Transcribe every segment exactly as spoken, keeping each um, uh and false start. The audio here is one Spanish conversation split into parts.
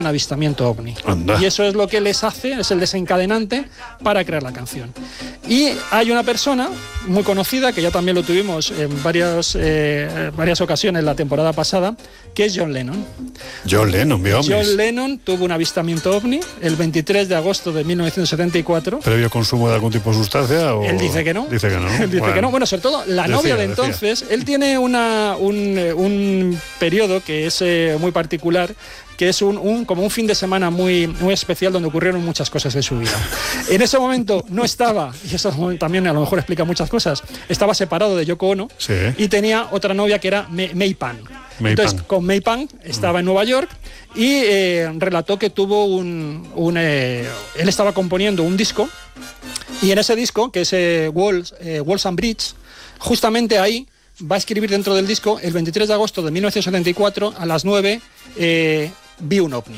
un avistamiento ovni. Anda. Y eso es lo que les hace, es el desencadenante para crear la canción. Y hay una persona muy conocida, que ya también lo tuvimos en varias, eh, varias ocasiones la temporada pasada, que es John Lennon. John Lennon, mi hombre. John Lennon tuvo un avistamiento ovni el veintitrés de agosto de mil novecientos setenta y cuatro. ¿Previo consumo de algún tipo de sustancia? O... Él dice que no. Dice que no. Él dice bueno. que no. Bueno, sobre todo la Decía, novia de decía. entonces, él tiene una, un, un periodo que es eh, muy particular, que es un, un, como un fin de semana muy, muy especial donde ocurrieron muchas cosas en su vida. En ese momento no estaba, y eso también a lo mejor explica muchas cosas, estaba separado de Yoko Ono, Sí. y tenía otra novia que era May, May Pan. May Entonces, Pan. con May Pan estaba en Nueva York y eh, relató que tuvo un... un eh, él estaba componiendo un disco, y en ese disco, que es eh, Walls, eh, Walls and Bridge, justamente ahí va a escribir dentro del disco, el veintitrés de agosto de mil novecientos setenta y cuatro, a las nueve, eh, vi un ovni.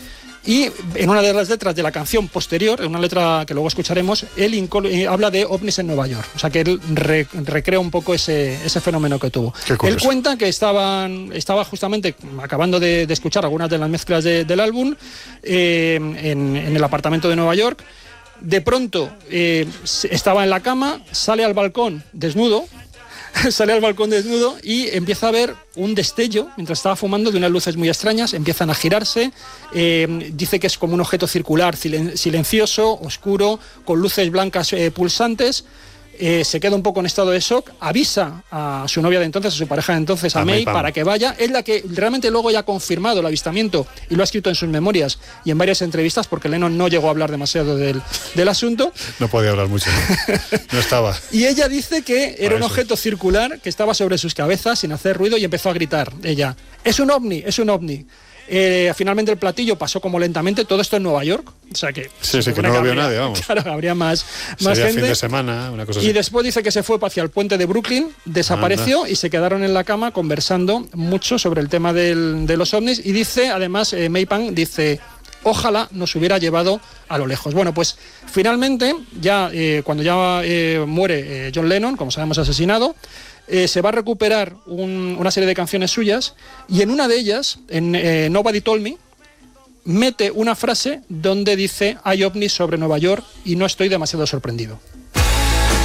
Y en una de las letras de la canción posterior, en una letra que luego escucharemos, él incol- eh, habla de ovnis en Nueva York. O sea que él re- recrea un poco ese, ese fenómeno que tuvo. Él cuenta que estaban, estaba justamente acabando de, de escuchar algunas de las mezclas de, del álbum eh, en, en el apartamento de Nueva York. De pronto eh, estaba en la cama, sale al balcón desnudo, sale al balcón desnudo y empieza a ver un destello, mientras estaba fumando, de unas luces muy extrañas, empiezan a girarse, eh, dice que es como un objeto circular, silen- silencioso, oscuro, con luces blancas eh, pulsantes. Eh, se queda un poco en estado de shock, avisa a su novia de entonces, a su pareja de entonces, a, a May, May para que vaya. Es la que realmente luego ya ha confirmado el avistamiento y lo ha escrito en sus memorias y en varias entrevistas, porque Lennon no llegó a hablar demasiado del, del asunto. No podía hablar mucho, no, no estaba. Y ella dice que era Para un eso. objeto circular que estaba sobre sus cabezas sin hacer ruido y empezó a gritar. Ella, es un ovni, es un ovni. Eh, finalmente el platillo pasó como lentamente, todo esto en Nueva York, o sea que... Sí, sí, que no lo vio habría, nadie, vamos. Claro, habría más, más Sería gente. fin de semana, una cosa Y así. después dice que se fue hacia el puente de Brooklyn, desapareció Anda. y se quedaron en la cama conversando mucho sobre el tema del, de los ovnis. Y dice, además, eh, May Pan dice... Ojalá nos hubiera llevado a lo lejos. Bueno, pues finalmente, ya eh, cuando ya eh, muere eh, John Lennon, como sabemos asesinado, eh, se va a recuperar un, una serie de canciones suyas, y en una de ellas, en eh, Nobody Told Me, mete una frase donde dice: hay ovnis sobre Nueva York y no estoy demasiado sorprendido.